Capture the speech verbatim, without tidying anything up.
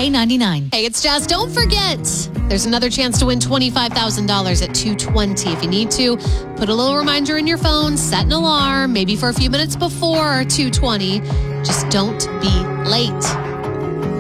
K ninety-nine. Hey, it's Jazz. Don't forget, there's another chance to win twenty-five thousand dollars at two twenty. If you need to, put a little reminder in your phone, set an alarm, maybe for a few minutes before two twenty. Just don't be late.